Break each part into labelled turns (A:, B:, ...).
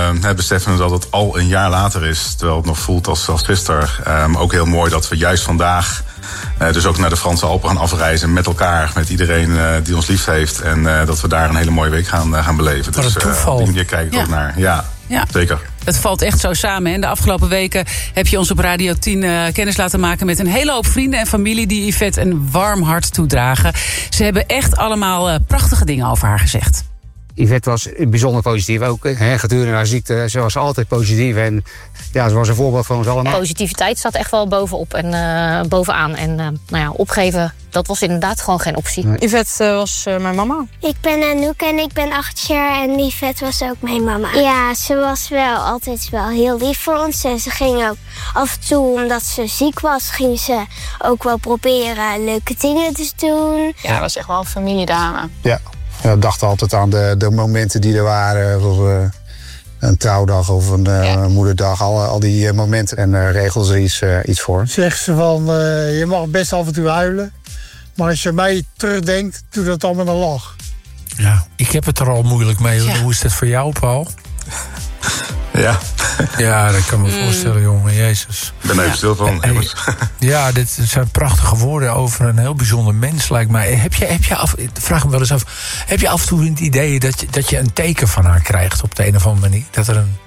A: beseffen dat het al een jaar later is, terwijl het nog voelt als gisteren. Ook heel mooi dat we juist vandaag dus ook naar de Franse Alpen gaan afreizen met elkaar, met iedereen die ons lief heeft. En dat we daar een hele mooie week gaan beleven.
B: Wat
A: dus
B: een toeval.
A: op die manier kijk ik ook naar. Ja, zeker.
C: Het valt echt zo samen. En de afgelopen weken heb je ons op Radio 10 kennis laten maken met een hele hoop vrienden en familie die Yvette een warm hart toedragen. Ze hebben echt allemaal prachtige dingen over haar gezegd.
D: Yvette was bijzonder positief ook. Gedurende haar ziekte, ze was altijd positief. En ja, ze was een voorbeeld voor ons allemaal.
E: Positiviteit staat echt wel bovenop en bovenaan. En opgeven, dat was inderdaad gewoon geen optie.
F: Nee. Yvette was mijn mama.
G: Ik ben Anouk en ik ben 8 jaar en Yvette was ook mijn mama. Ja, ze was wel altijd wel heel lief voor ons. En ze ging ook af en toe, omdat ze ziek was, ging ze ook wel proberen leuke dingen te doen.
F: Ja, dat was echt wel een familiedame.
H: Ja. Ja, ik dacht altijd aan de momenten die er waren. Een trouwdag of een moederdag. Al die momenten. En regels er iets voor.
I: Zegt ze van, je mag best af en toe huilen. Maar als je mij terugdenkt, doe dat dan met een lach.
B: Ja, ik heb het er al moeilijk mee. Ja. Hoe is dat voor jou, Paul?
A: Ja.
B: Ja, dat kan me voorstellen, jongen. Jezus.
A: Ik ben er even stil van.
B: Ja, dit zijn prachtige woorden over een heel bijzonder mens, lijkt mij. Vraag me wel eens af, heb je af en toe het idee dat je een teken van haar krijgt op de een of andere manier? Dat er een...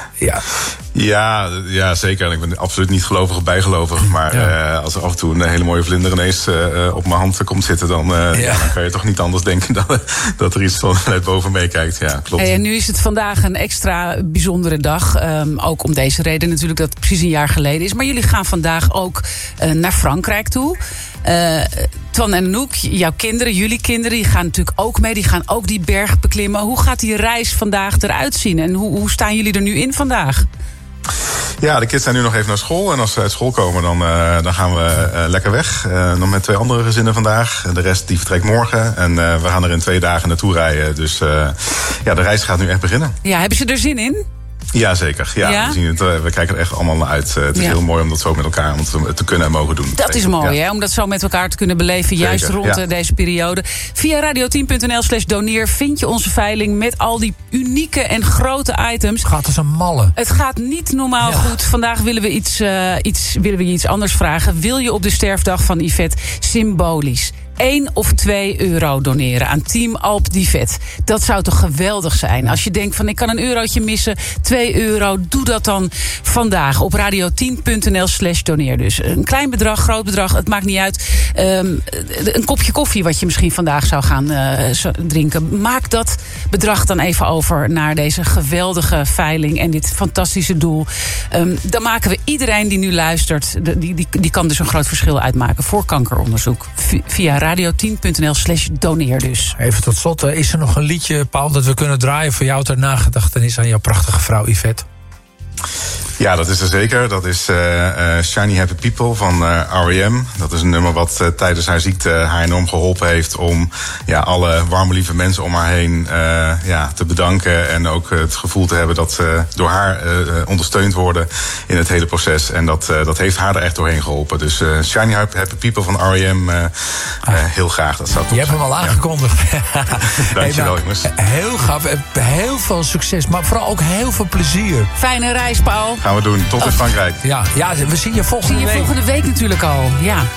A: Ja, zeker. Ik ben absoluut niet gelovig of bijgelovig. Maar als er af en toe een hele mooie vlinder ineens op mijn hand komt zitten, dan kan je toch niet anders denken dat er iets vanuit boven meekijkt. Ja, klopt.
C: En nu is het vandaag een extra bijzondere dag. Ook om deze reden natuurlijk dat het precies een jaar geleden is. Maar jullie gaan vandaag ook naar Frankrijk toe. Twan en Anouk, jouw kinderen, jullie kinderen, die gaan natuurlijk ook mee. Die gaan ook die berg beklimmen. Hoe gaat die reis vandaag eruit zien? En hoe staan jullie er nu in vandaag?
A: Ja, de kids zijn nu nog even naar school. En als ze uit school komen, dan gaan we lekker weg. Nog met 2 andere gezinnen vandaag. De rest die vertrekt morgen. En we gaan er in 2 dagen naartoe rijden. Dus de reis gaat nu echt beginnen.
C: Ja, hebben ze er zin in?
A: Ja, zeker. Ja? We kijken er echt allemaal naar uit. Het is heel mooi om dat zo met elkaar te kunnen en mogen doen.
C: Dat is mooi, hè? Om dat zo met elkaar te kunnen beleven. Zeker, juist rond deze periode. Via radio10.nl/doneer vind je onze veiling met al die unieke en grote items.
B: Het gaat als een malle.
C: Het gaat niet normaal goed. Vandaag willen we je iets anders vragen. Wil je op de sterfdag van Yvette symbolisch 1 of 2 euro doneren aan Team Alpe d'Yvette? Dat zou toch geweldig zijn? Als je denkt van ik kan een eurotje missen, 2 euro, doe dat dan vandaag op radio10.nl/doneer. Dus een klein bedrag, groot bedrag, het maakt niet uit. Een kopje koffie wat je misschien vandaag zou gaan drinken. Maak dat bedrag dan even over naar deze geweldige veiling en dit fantastische doel. Dan maken we iedereen die nu luistert, die kan dus een groot verschil uitmaken voor kankeronderzoek. Via radio10.nl/doneer dus.
B: Even tot slot, is er nog een liedje, Paul, dat we kunnen draaien voor jou ter nagedachtenis aan jouw prachtige vrouw Yvette?
A: Ja, dat is er zeker. Dat is Shiny Happy People van R.E.M. Dat is een nummer wat tijdens haar ziekte haar enorm geholpen heeft om alle warme, lieve mensen om haar heen te bedanken. En ook het gevoel te hebben dat ze door haar ondersteund worden in het hele proces. En dat heeft haar er echt doorheen geholpen. Dus Shiny Happy People van R.E.M. Heel graag. Dat zou
B: je hebt hem al aangekondigd.
A: Dankjewel, jongens.
B: Heel gaaf. Heel veel succes, maar vooral ook heel veel plezier.
C: Fijne reis, Paul.
A: Gaan we doen. Tot in Frankrijk.
B: Ja, we zien je volgende week.
C: Volgende week natuurlijk al. Ja.